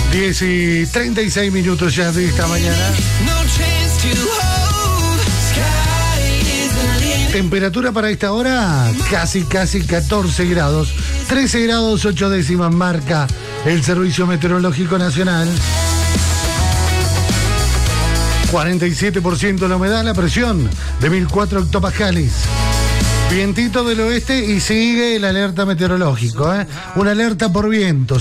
10:36 ya de esta mañana. Temperatura para esta hora, casi 14 grados. 13 grados 8 décimas marca el Servicio Meteorológico Nacional. 47% la humedad, la presión de 1004 hectopascales. Vientito del oeste y sigue el alerta meteorológico, una alerta por vientos,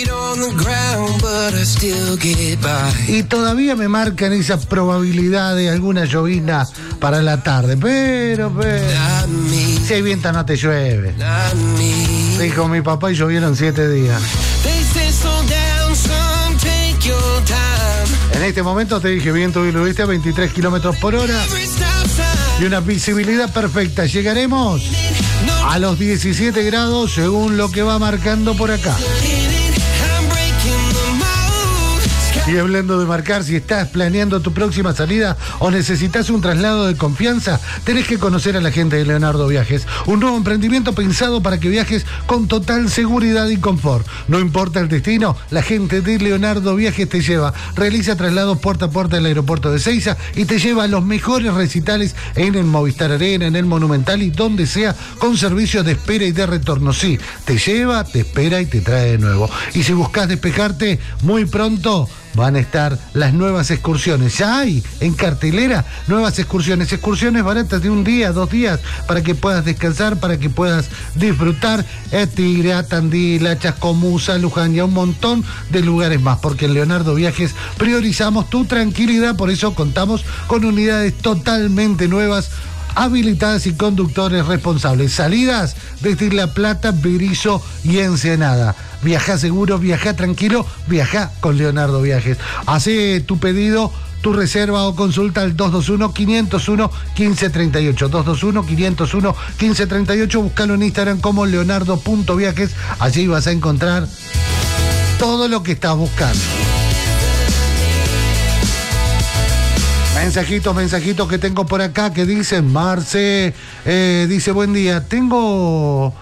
Y todavía me marcan esa probabilidad de alguna llovizna para la tarde, pero si hay viento no te llueve. Dijo mi papá y llovieron 7 días. En este momento te dije viento del oeste a 23 kilómetros por hora. Y una visibilidad perfecta. Llegaremos a los 17 grados según lo que va marcando por acá. Y hablando de marcar, si estás planeando tu próxima salida o necesitas un traslado de confianza, tenés que conocer a la gente de Leonardo Viajes. Un nuevo emprendimiento pensado para que viajes con total seguridad y confort. No importa el destino, la gente de Leonardo Viajes te lleva. Realiza traslados puerta a puerta del aeropuerto de Seiza y te lleva a los mejores recitales en el Movistar Arena, en el Monumental y donde sea, con servicios de espera y de retorno. Sí, te lleva, te espera y te trae de nuevo. Y si buscas despejarte, muy pronto van a estar las nuevas excursiones. Ya hay en cartelera nuevas excursiones baratas de un día, 2 días, para que puedas descansar, para que puedas disfrutar Tigre, a Tandil, a Chascomús, a Luján y a un montón de lugares más, porque en Leonardo Viajes priorizamos tu tranquilidad, por eso contamos con unidades totalmente nuevas, habilitadas y conductores responsables. Salidas desde La Plata, Berisso y Ensenada. Viajá seguro, viajá tranquilo, viajá con Leonardo Viajes. Hacé tu pedido, tu reserva o consulta al 221-501-1538. 221-501-1538. Búscalo en Instagram como leonardo.viajes. Allí vas a encontrar todo lo que estás buscando. Mensajitos que tengo por acá que dicen, Marce, dice, buen día, tengo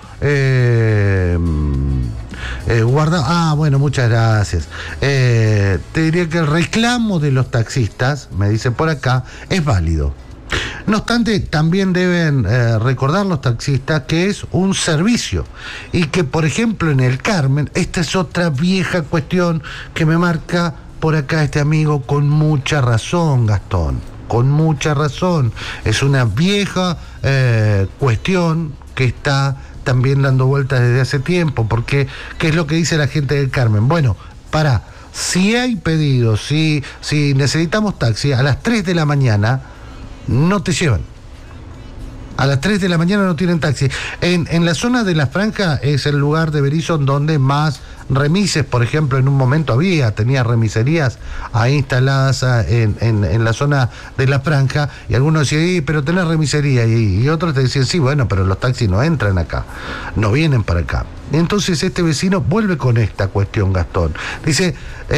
guardado, bueno, muchas gracias. Te diría que el reclamo de los taxistas, me dice por acá, es válido. No obstante, también deben recordar los taxistas que es un servicio y que, por ejemplo, en el Carmen, esta es otra vieja cuestión que me marca por acá este amigo con mucha razón, Gastón, con mucha razón. Es una vieja cuestión que está también dando vueltas desde hace tiempo, porque ¿qué es lo que dice la gente del Carmen? Bueno, si hay pedidos, si necesitamos taxi, a las 3 de la mañana no te llevan. A las 3 de la mañana no tienen taxi. En la zona de La Franja es el lugar de Berisso donde más remises, por ejemplo, en un momento tenía remiserías ahí instaladas en la zona de La Franja, y algunos decían, pero tenés remisería, y otros te decían, sí, bueno, pero los taxis no entran acá, no vienen para acá. Entonces este vecino vuelve con esta cuestión, Gastón. Dice,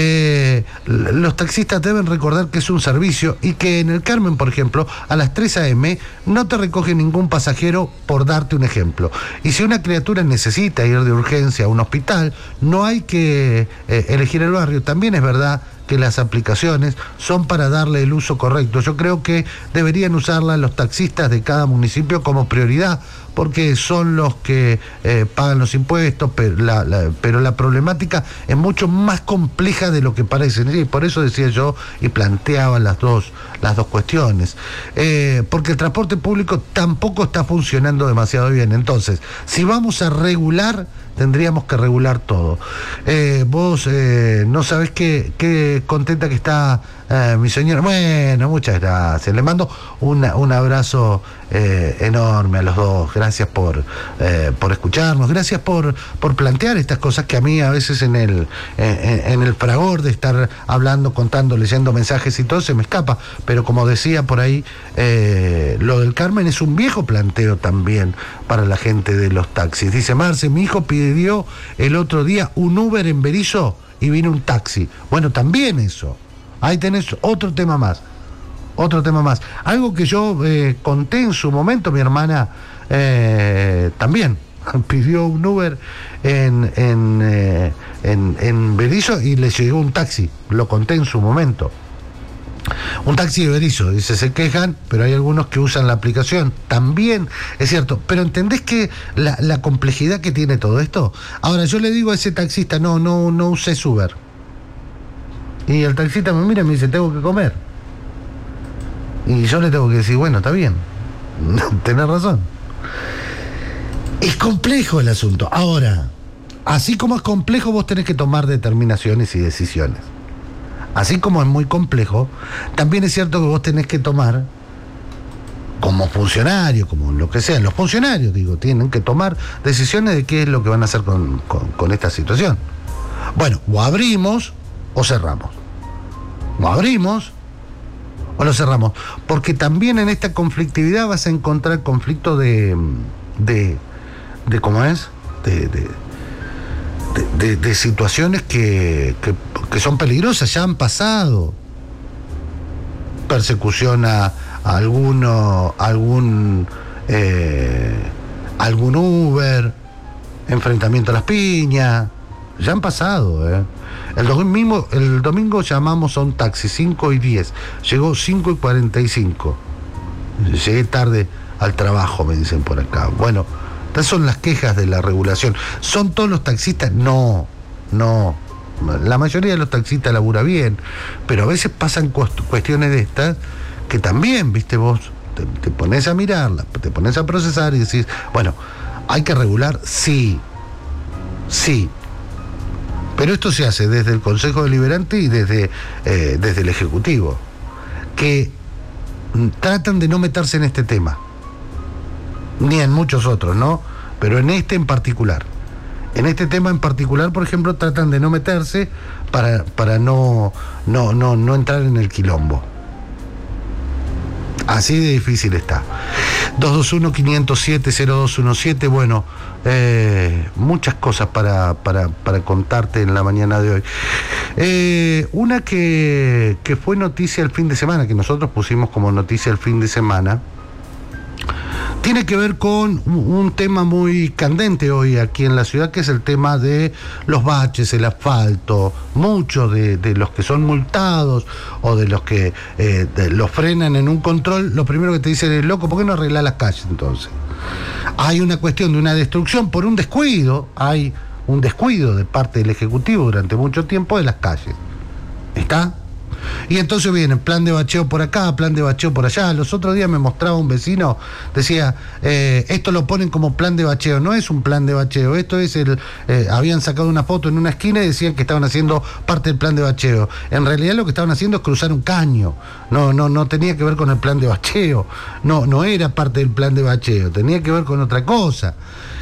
los taxistas deben recordar que es un servicio y que en el Carmen, por ejemplo, a las 3 a.m. no te recoge ningún pasajero, por darte un ejemplo. Y si una criatura necesita ir de urgencia a un hospital, no hay que elegir el barrio. También es verdad que las aplicaciones son para darle el uso correcto. Yo creo que deberían usarlas los taxistas de cada municipio como prioridad, porque son los que pagan los impuestos, pero la problemática es mucho más compleja de lo que parece. Y por eso decía yo y planteaba las dos cuestiones. Porque el transporte público tampoco está funcionando demasiado bien. Entonces, si vamos a regular, tendríamos que regular todo. Vos no sabés qué contenta que está mi señora. Bueno, muchas gracias. Le mando un abrazo enorme a los dos. Gracias por escucharnos. Gracias por plantear estas cosas que a mí a veces en el fragor de estar hablando, contando, leyendo mensajes y todo se me escapa. Pero como decía por ahí, lo del Carmen es un viejo planteo también para la gente de los taxis. Dice Marce, mi hijo pidió el otro día un Uber en Berisso y vino un taxi. Bueno, también eso. Ahí tenés otro tema más. Algo que yo conté en su momento, mi hermana también pidió un Uber en Berisso y le llegó un taxi, lo conté en su momento. Un taxi de Berisso, dice, se quejan, pero hay algunos que usan la aplicación. También es cierto, pero ¿entendés que la complejidad que tiene todo esto? Ahora, yo le digo a ese taxista, no uses Uber. Y el taxista me mira y me dice, tengo que comer. Y yo le tengo que decir, bueno, está bien, tenés razón. Es complejo el asunto. Ahora, así como es complejo, vos tenés que tomar determinaciones y decisiones. Así como es muy complejo, también es cierto que vos tenés que tomar, como funcionario, como lo que sea, los funcionarios, digo, tienen que tomar decisiones de qué es lo que van a hacer con esta situación. Bueno, o abrimos o cerramos. O abrimos o lo cerramos. Porque también en esta conflictividad vas a encontrar conflicto de ¿cómo es? De situaciones que son peligrosas, ya han pasado. Persecución a algún Uber, enfrentamiento a las piñas, ya han pasado. El domingo llamamos a un taxi 5:10, llegó 5:45. Llegué tarde al trabajo, me dicen por acá. Bueno, estas son las quejas de la regulación. ¿Son todos los taxistas? No. La mayoría de los taxistas labura bien, pero a veces pasan cuestiones de estas que también, viste, vos te pones a mirarla, te pones a procesar y decís, bueno, hay que regular, sí. Pero esto se hace desde el Consejo Deliberante y desde el Ejecutivo, que tratan de no meterse en este tema, ni en muchos otros, ¿no? Pero en este en particular. En este tema en particular, por ejemplo, tratan de no meterse para no entrar en el quilombo. Así de difícil está. 221-507-0217. Bueno, muchas cosas para contarte en la mañana de hoy. Una que fue noticia el fin de semana, que nosotros pusimos como noticia el fin de semana, tiene que ver con un tema muy candente hoy aquí en la ciudad, que es el tema de los baches, el asfalto. Muchos de los que son multados o de los que los frenan en un control, lo primero que te dicen es, loco, ¿por qué no arreglás las calles entonces? Hay una cuestión de una destrucción por un descuido, hay un descuido de parte del Ejecutivo durante mucho tiempo de las calles. ¿Está? Y entonces viene plan de bacheo por acá, plan de bacheo por allá. Los otros días me mostraba un vecino, decía, esto lo ponen como plan de bacheo. No es un plan de bacheo, esto es habían sacado una foto en una esquina y decían que estaban haciendo parte del plan de bacheo. En realidad lo que estaban haciendo es cruzar un caño. No tenía que ver con el plan de bacheo. No era parte del plan de bacheo, tenía que ver con otra cosa.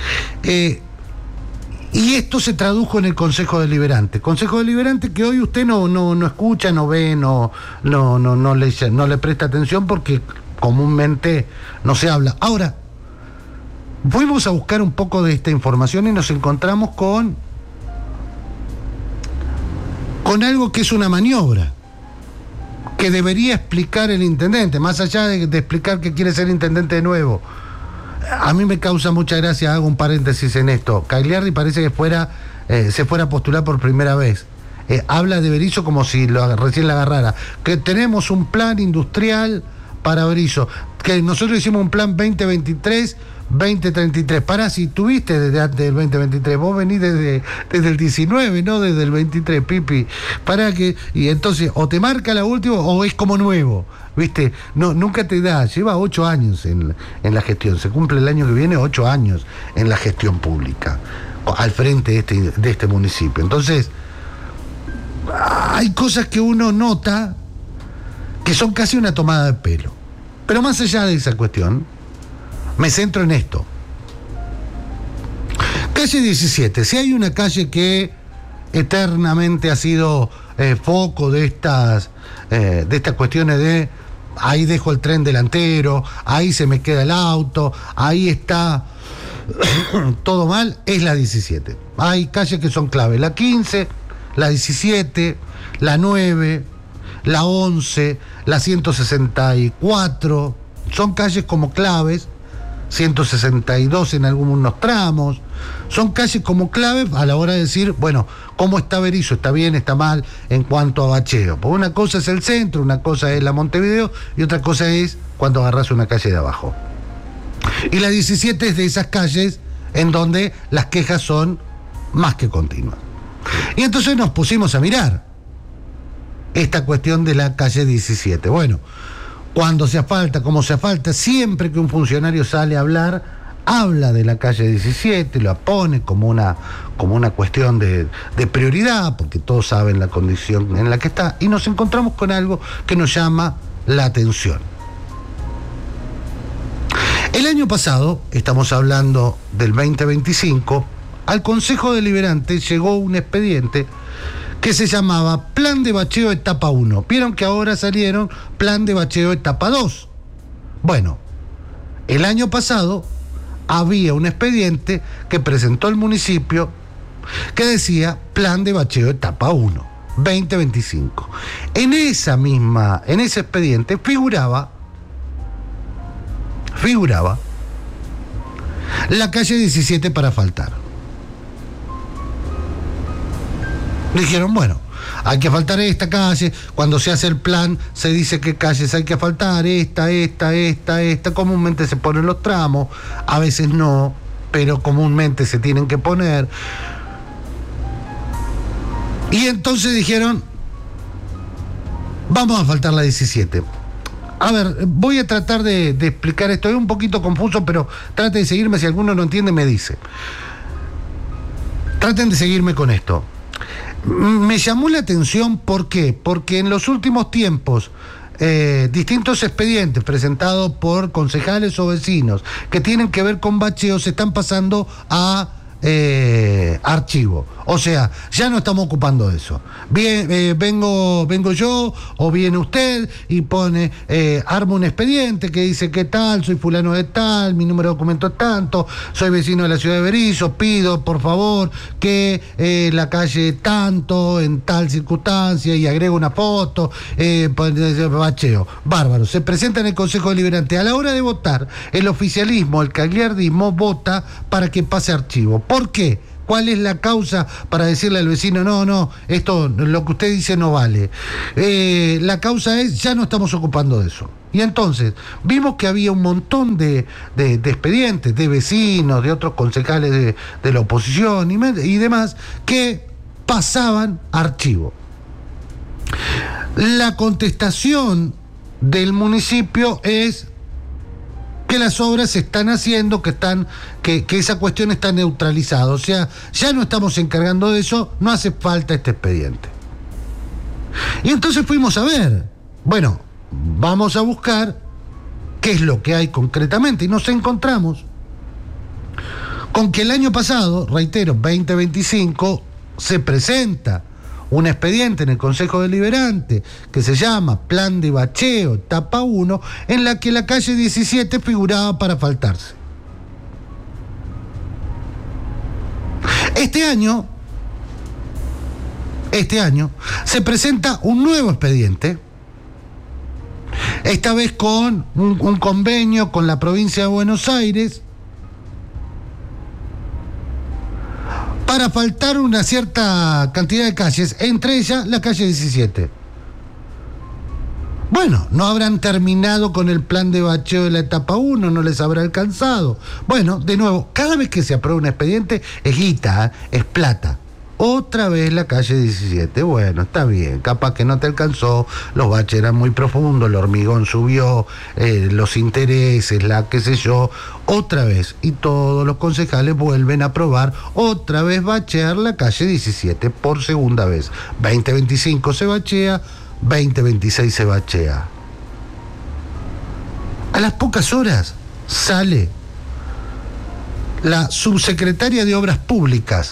Y esto se tradujo en el Consejo Deliberante. Consejo Deliberante que hoy usted no escucha, no ve, no le presta atención porque comúnmente no se habla. Ahora, fuimos a buscar un poco de esta información y nos encontramos con algo que es una maniobra que debería explicar el intendente, más allá de explicar que quiere ser intendente de nuevo. A mí me causa mucha gracia, hago un paréntesis en esto. Cagliardi parece que se fuera a postular por primera vez. Habla de Berisso como si recién la agarrara. Que tenemos un plan industrial para Berisso. Que nosotros hicimos un plan 2023-2033. Pará, si tuviste desde antes del 2023, vos venís desde el 19, no desde el 23, Pipi. Pará que. Y entonces, o te marca la última o es como nuevo. ¿Viste? Nunca te da, lleva 8 años en la gestión, se cumple el año que viene 8 años en la gestión pública, al frente de este municipio. Entonces, hay cosas que uno nota que son casi una tomada de pelo. Pero más allá de esa cuestión, me centro en esto. Calle 17, si hay una calle que eternamente ha sido foco de estas cuestiones de ahí dejo el tren delantero, ahí se me queda el auto, ahí está todo mal, es la 17. Hay calles que son clave, la 15, la 17, la 9, la 11, la 164, son calles como claves 162 en algunos tramos. Son calles como clave a la hora de decir, bueno, ¿cómo está Berisso? ¿Está bien? ¿Está mal? En cuanto a bacheo. Porque una cosa es el centro, una cosa es la Montevideo y otra cosa es cuando agarras una calle de abajo. Y la 17 es de esas calles en donde las quejas son más que continuas. Y entonces nos pusimos a mirar esta cuestión de la calle 17. Bueno, cuando se asfalta, cómo se asfalta, siempre que un funcionario sale a hablar, habla de la calle 17, lo pone como una cuestión de prioridad, porque todos saben la condición en la que está, y nos encontramos con algo que nos llama la atención. El año pasado, estamos hablando del 2025, al Consejo Deliberante llegó un expediente que se llamaba Plan de Bacheo Etapa 1. Vieron que ahora salieron Plan de Bacheo Etapa 2. Bueno, el año pasado había un expediente que presentó el municipio que decía Plan de Bacheo Etapa 1, 2025. En ese expediente figuraba la calle 17 para asfaltar. Dijeron, bueno, hay que asfaltar esta calle, cuando se hace el plan se dice qué calles hay que asfaltar, esta, comúnmente se ponen los tramos, a veces no, pero comúnmente se tienen que poner. Y entonces dijeron, vamos a asfaltar la 17. A ver, voy a tratar de explicar esto, es un poquito confuso, pero trate de seguirme, si alguno no entiende me dice. Traten de seguirme con esto. Me llamó la atención, ¿por qué? Porque en los últimos tiempos distintos expedientes presentados por concejales o vecinos que tienen que ver con bacheo se están pasando a archivo. O sea, ya no estamos ocupando eso. Bien, vengo yo o viene usted y pone, arma un expediente que dice qué tal, soy fulano de tal, mi número de documento es tanto, soy vecino de la ciudad de Berisso, pido por favor que la calle tanto, en tal circunstancia, y agrego una foto, bacheo. Bárbaro. Se presenta en el Consejo Deliberante. A la hora de votar, el oficialismo, el cagliardismo, vota para que pase archivo. ¿Por qué? ¿Cuál es la causa para decirle al vecino, no, esto, lo que usted dice no vale? La causa es, ya no estamos ocupando de eso. Y entonces, vimos que había un montón de expedientes, de vecinos, de otros concejales de la oposición y demás, que pasaban archivo. La contestación del municipio es que las obras se están haciendo, que esa cuestión está neutralizada. O sea, ya no estamos encargando de eso, no hace falta este expediente. Y entonces fuimos a ver, bueno, vamos a buscar qué es lo que hay concretamente. Y nos encontramos con que el año pasado, reitero, 2025, se presenta un expediente en el Consejo Deliberante que se llama Plan de Bacheo Etapa 1, en la que la calle 17 figuraba para asfaltarse. Este año se presenta un nuevo expediente, esta vez con un convenio con la provincia de Buenos Aires, para asfaltar una cierta cantidad de calles, entre ellas la calle 17. Bueno, no habrán terminado con el plan de bacheo de la etapa 1, no les habrá alcanzado. Bueno, de nuevo, cada vez que se aprueba un expediente es guita, es plata. Otra vez la calle 17, bueno, está bien, capaz que no te alcanzó, los baches eran muy profundos, el hormigón subió, los intereses, la qué sé yo, otra vez, y todos los concejales vuelven a aprobar otra vez bachear la calle 17 por segunda vez. 2025 se bachea, 2026 se bachea. A las pocas horas sale la subsecretaria de Obras Públicas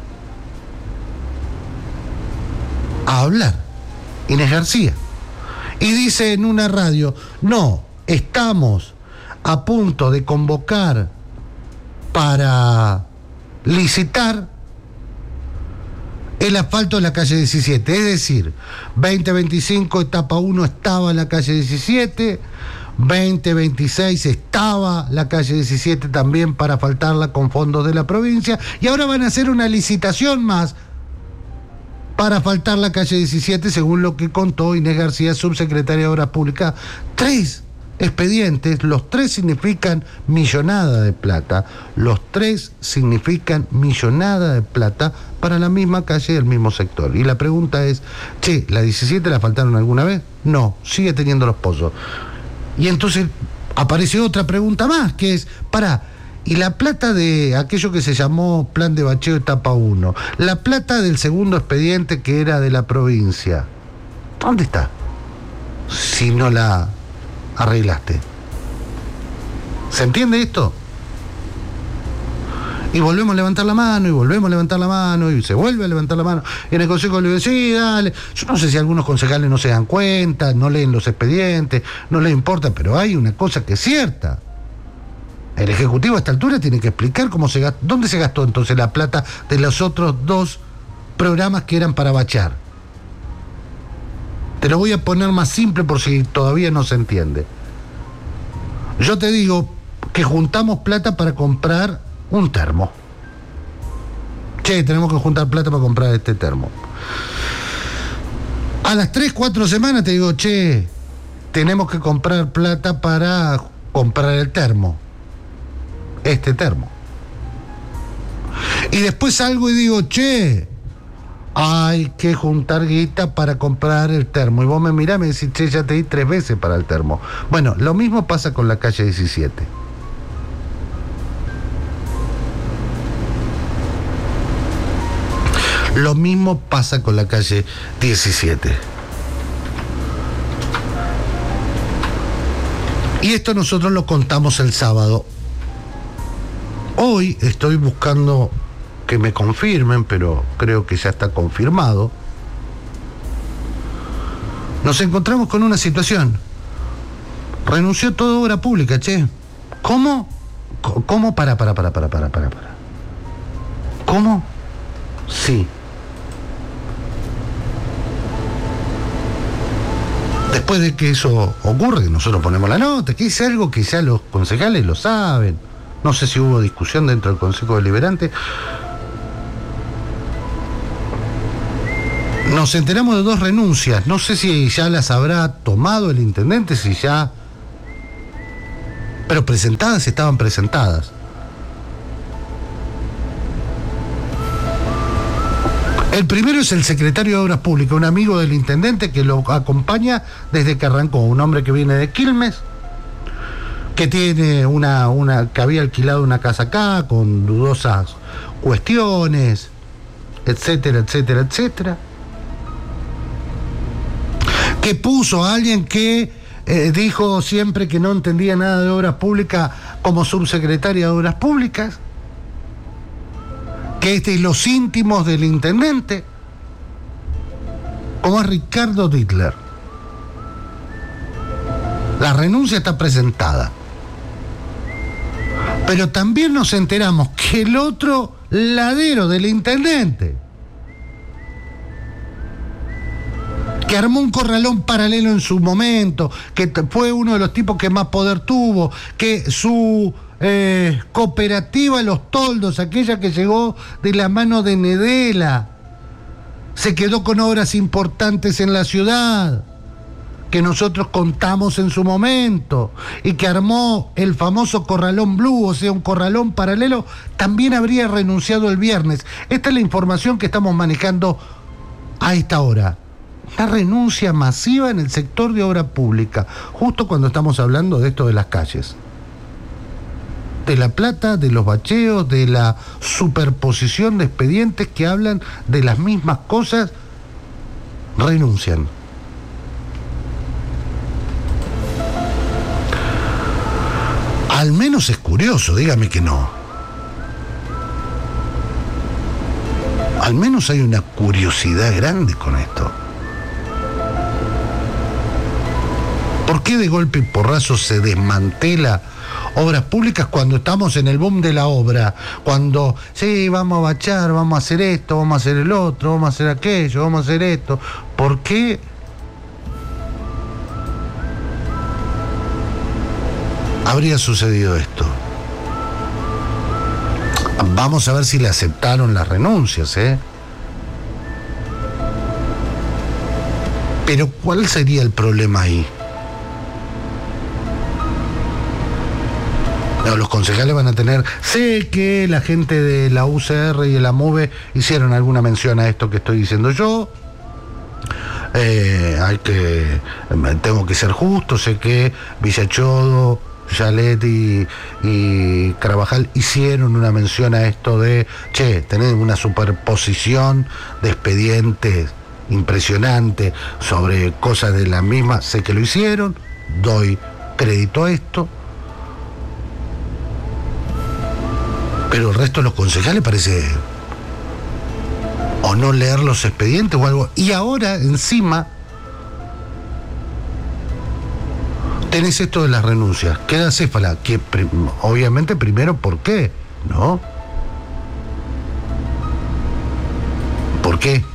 a hablar, Inés García, y dice en una radio, no, estamos a punto de convocar para licitar el asfalto de la calle 17, es decir, 2025 etapa 1 estaba en la calle 17, 2026 estaba la calle 17 también para asfaltarla con fondos de la provincia, y ahora van a hacer una licitación más para asfaltar la calle 17, según lo que contó Inés García, subsecretaria de Obras Públicas. 3 expedientes, los 3 significan millonada de plata, los 3 significan millonada de plata para la misma calle del mismo sector. Y la pregunta es, che, ¿la 17 la asfaltaron alguna vez? No, sigue teniendo los pozos. Y entonces aparece otra pregunta más, que es, ¿y la plata de aquello que se llamó Plan de Bacheo etapa 1? La plata del segundo expediente que era de la provincia, ¿dónde está? Si no la arreglaste. ¿Se entiende esto? Y volvemos a levantar la mano, y volvemos a levantar la mano, y se vuelve a levantar la mano. En el Consejo le digo, sí, dale. Yo no sé si algunos concejales no se dan cuenta, no leen los expedientes, no les importa, pero hay una cosa que es cierta. El Ejecutivo a esta altura tiene que explicar dónde se gastó entonces la plata de los otros 2 programas que eran para bachear. Te lo voy a poner más simple por si todavía no se entiende. Yo te digo que juntamos plata para comprar un termo. Che, tenemos que juntar plata para comprar este termo. A las 3-4 semanas te digo, che, tenemos que comprar plata para comprar el termo. Este termo. Y después salgo y digo, che, hay que juntar guita para comprar el termo. Y vos me mirás y me decís, che, ya te di 3 veces para el termo. Bueno, lo mismo pasa con la calle 17. Lo mismo pasa con la calle 17. Y esto nosotros lo contamos el sábado. Hoy estoy buscando que me confirmen, pero creo que ya está confirmado. Nos encontramos con una situación. Renunció toda obra pública, che. ¿Cómo? ¿Cómo? Para. ¿Cómo? Sí. Después de que eso ocurre, nosotros ponemos la nota, que es algo que ya los concejales lo saben. No sé si hubo discusión dentro del Consejo Deliberante. Nos enteramos de 2 renuncias. No sé si ya las habrá tomado el intendente, si ya... Pero presentadas, estaban presentadas. El primero es el secretario de Obras Públicas, un amigo del intendente que lo acompaña desde que arrancó, un hombre que viene de Quilmes, que tiene que había alquilado una casa acá con dudosas cuestiones, etcétera, etcétera, etcétera. Que puso a alguien que dijo siempre que no entendía nada de obras públicas como subsecretaria de Obras Públicas, que es de los íntimos del intendente, como es Ricardo Dittler. La renuncia está presentada. Pero también nos enteramos que el otro ladero del intendente, que armó un corralón paralelo en su momento, que fue uno de los tipos que más poder tuvo, que su cooperativa Los Toldos, aquella que llegó de la mano de Nedela, se quedó con obras importantes en la ciudad, que nosotros contamos en su momento, y que armó el famoso Corralón Blue, o sea, un corralón paralelo, también habría renunciado el viernes. Esta es la información que estamos manejando a esta hora. Una renuncia masiva en el sector de obra pública, justo cuando estamos hablando de esto de las calles. De la plata, de los bacheos, de la superposición de expedientes que hablan de las mismas cosas, renuncian. Al menos es curioso, dígame que no. Al menos hay una curiosidad grande con esto. ¿Por qué de golpe y porrazo se desmantela obras públicas cuando estamos en el boom de la obra? Cuando, sí, vamos a bachar, vamos a hacer esto, vamos a hacer el otro, vamos a hacer aquello, vamos a hacer esto. ¿Por qué? habría sucedido esto. Vamos a ver si le aceptaron las renuncias, ¿eh? Pero ¿cuál sería el problema ahí? No, los concejales van a tener... Sé que la gente de la UCR y de la MUVE hicieron alguna mención a esto que estoy diciendo yo. Tengo que ser justo. Sé que Villachodo, Yalet y Carvajal hicieron una mención a esto de, tenés una superposición de expedientes impresionante sobre cosas de la misma. Sé que lo hicieron, doy crédito a esto, pero el resto de los concejales parece o no leer los expedientes o algo. Y ahora encima tenés esto de las renuncias. Queda acéfala, que obviamente primero, ¿por qué? ¿No? ¿Por qué?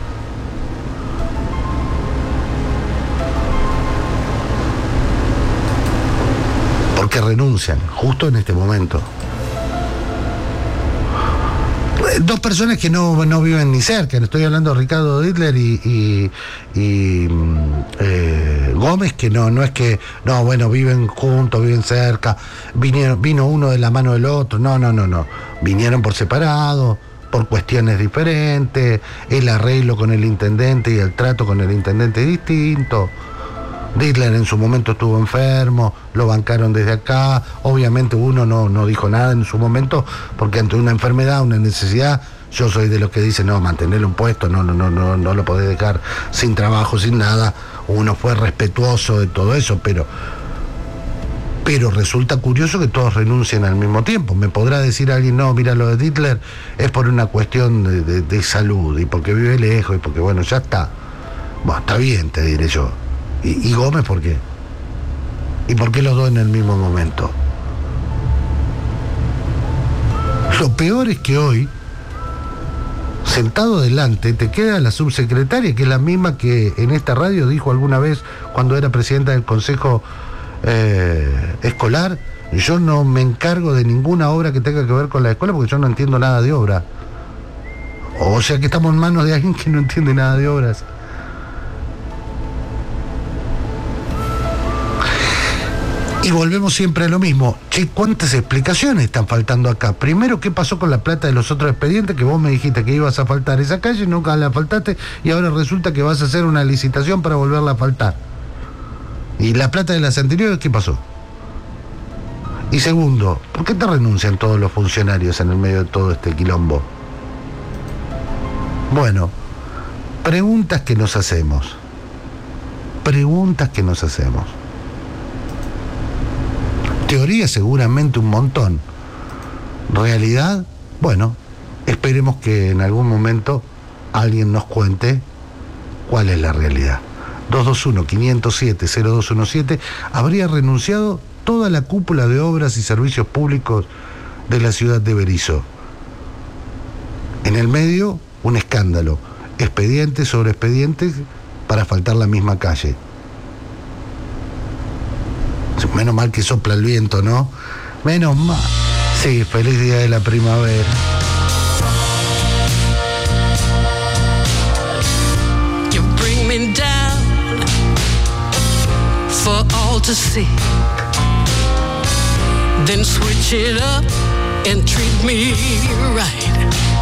Porque renuncian justo en este momento. Dos personas que no viven ni cerca. Estoy hablando de Ricardo Dittler y Gómez, que no es que, viven juntos, viven cerca, vino uno de la mano del otro, no. Vinieron por separado, por cuestiones diferentes, el arreglo con el intendente y el trato con el intendente es distinto. Dittler en su momento estuvo enfermo, lo bancaron desde acá, obviamente uno no dijo nada en su momento, porque ante una enfermedad, una necesidad, yo soy de los que dicen, mantenerlo en puesto, no lo podés dejar sin trabajo, sin nada. Uno fue respetuoso de todo eso, pero resulta curioso que todos renuncien al mismo tiempo. Me podrá decir alguien, no, mira, lo de Dittler es por una cuestión de salud, y porque vive lejos, y porque ya está. Bueno, está bien, te diré yo. ¿Y Gómez por qué? ¿Y por qué los dos en el mismo momento? Lo peor es que hoy, sentado delante, te queda la subsecretaria, que es la misma que en esta radio dijo alguna vez cuando era presidenta del Consejo Escolar: yo no me encargo de ninguna obra que tenga que ver con la escuela porque yo no entiendo nada de obra. O sea que estamos en manos de alguien que no entiende nada de obras. Y volvemos siempre a lo mismo. ¿Cuántas explicaciones están faltando acá? Primero, ¿qué pasó con la plata de los otros expedientes? Que vos me dijiste que ibas a faltar esa calle, nunca la faltaste, y ahora resulta que vas a hacer una licitación para volverla a faltar. ¿Y la plata de las anteriores qué pasó? Y segundo, ¿por qué te renuncian todos los funcionarios en el medio de todo este quilombo? Bueno, preguntas que nos hacemos. Teoría seguramente un montón. Realidad, esperemos que en algún momento alguien nos cuente cuál es la realidad. 221-507-0217. Habría renunciado toda la cúpula de obras y servicios públicos de la ciudad de Berisso. En el medio, un escándalo. Expedientes sobre expedientes para asfaltar la misma calle. Menos mal que sopla el viento, ¿no? Menos mal. Sí, feliz día de la primavera. You bring me down for all to see. Then switch it up and treat me right.